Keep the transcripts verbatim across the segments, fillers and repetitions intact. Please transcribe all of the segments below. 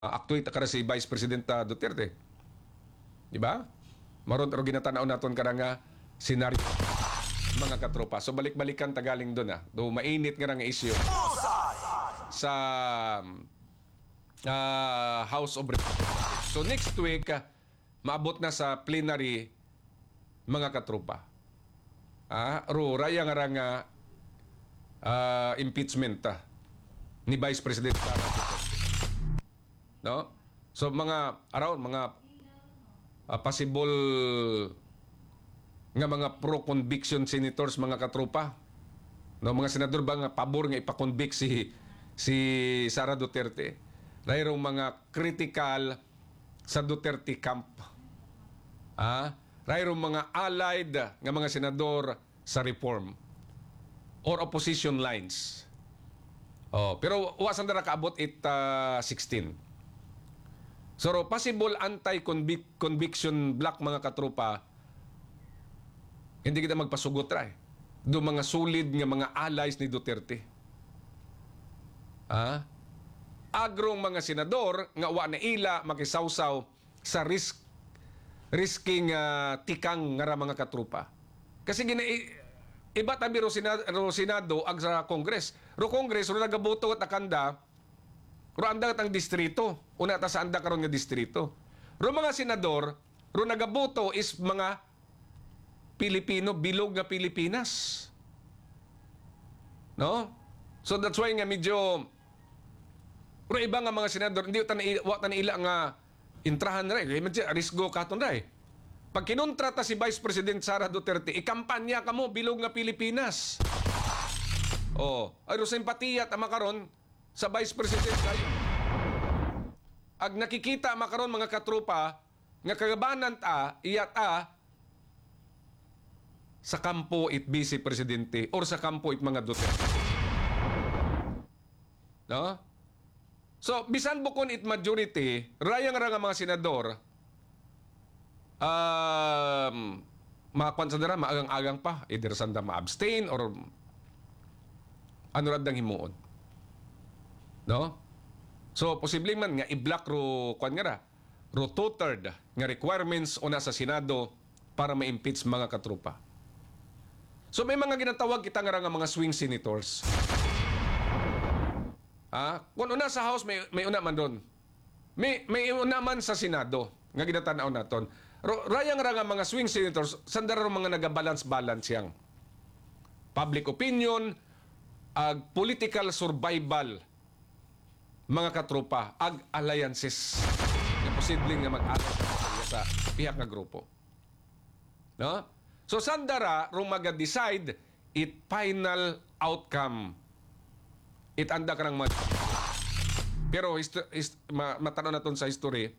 Aktuit ka si Vice President uh, Duterte. Di ba? Maron pero ginatanaw naton kada nga senaryo mga katropa. So balik-balikan tagaling doon ah. Do mainit nga nga issue sa uh, House of Representatives. So next week uh, maabot na sa plenary mga katropa. Ah, ro raya nga nga uh, impeachment uh, ni Vice President Sara Duterte. No? So mga around mga uh, possible nga mga pro-conviction senators mga katropa. No, mga senador ba nga pabor nga ipa-convict si si Sara Duterte. Rayong mga critical sa Duterte camp. Ah, rayong mga allied nga mga senador sa reform or opposition lines. Oh, pero wasan dara kaabot it uh, sixteen. So, possible anti-conviction black mga katropa, hindi kita magpasugot ray. Do mga solid nga mga allies ni Duterte. Ha? Agrong mga senador nga wa na ila makisawsaw sa risk risking uh, tikang nga mga katropa. Kasi gina iba tabi ro Senado, ro Senado ag sa Congress. Ro Congress ro nagaboto at akanda ro anda ang distrito. Una ta sa anda karon nga distrito. Ro mga senador, ro nagaboto is mga Pilipino, bilog nga Pilipinas. No? So that's why nga medyo ro iba nga mga senador, hindi ta na wa ta na ila nga intrahan ra. Medyo risgo katon ra. Pag kinontrata si Vice President Sara Duterte, ikampanya ka mo bilog nga Pilipinas. Oh, ay ro simpatiya ta makaron sa Vice President kayo. Ag nakikita makaron mga katropa nga kagabanan ta iyat a sa kampo it Vice Presidente or sa kampo it mga Duterte. No? So, bisan bukon it majority, rayang ra nga mga senador um makakuan sa dara maagang-agang pa either sanda ma-abstain or ano radang himuon. No? So, posibleng man nga i-block ro, kwan nga ra, ro two-third nga requirements una sa Senado para ma-impeach mga katropa. So, may mga ginatawag kita nga ra nga mga swing senators. Ha? Kung una sa House, may, may una man doon. May, may una man sa Senado nga ginatanaw naton. Rayang ra nga mga swing senators, sandara ro mga naga-balance-balance yang public opinion, ag political survival mga katropa, ag alliances na posibleng nga mag-alay sa pihak nga grupo. No? So, sandara, rung mag-decide, it final outcome. It anda ka ng mga... Pero, histo- hist- ma- matanaw natin sa history,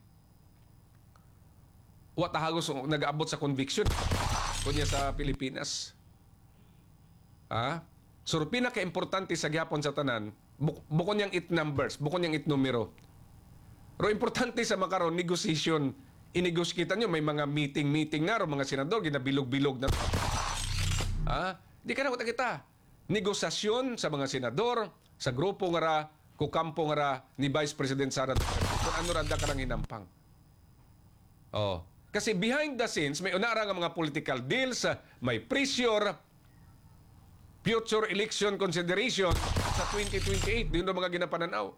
what hagos nag-aabot sa conviction kunya sa Pilipinas. Ha? So, pinaka-importante sa gyapon sa tanan, buk- bukon niyang it numbers, bukon niyang it numero. Pero importante sa makaroon, negotiation, inegosyokitan nyo, may mga meeting-meeting nga, ro, mga senador, ginabilog-bilog na. Ha? Di ka na kita kita. Negosasyon sa mga senador, sa grupo nga ra, kukampo nga ra, ni Vice President Sara Duterte. Kung ano randa ka ng hinampang. Oh. Kasi behind the scenes, may unara nga mga political deals, may pressure, future election consideration sa twenty twenty-eight. Yun ang mga ginapananaw.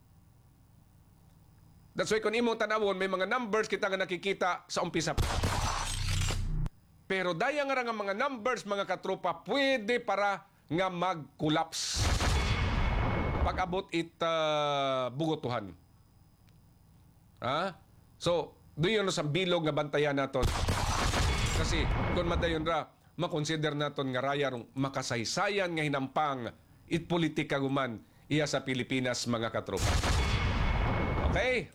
That's why kung imong tanawon, may mga numbers kita nga nakikita sa umpisa pa. Pero daya nga nga mga numbers, mga katropa, pwede para nga mag-collapse. Pag-abot it uh, bugotuhan. Ha? So, doon yun sa bilog nga bantayan natin. Kasi kung madayon ra, makonsider naton nga raya rong makasaysayan nga hinampang it politika guman iya sa Pilipinas mga katropa. Okay?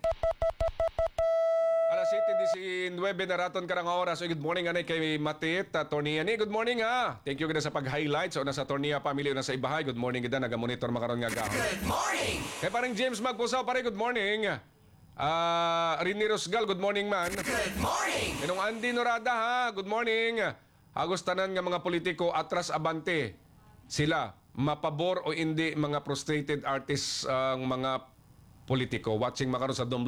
Alas siete diecinueve na raton karang oras. So, good morning anay kay Matit, Tornia ni. Good morning ha. Thank you ganda sa pag-highlight. So, nasa Tornia family na sa ibahay. Good morning ganda. Naga-monitor makaroon nga gahon. Good morning! Kay parang James Magpusaw pare, good morning. Ah, uh, Rini Rosgal, good morning man. Good morning! Inong Andy Norada ha, good morning. Agos tanan nga mga politiko atras abante. Sila mapabor o hindi mga frustrated artists ang mga politiko watching makaron sa Dom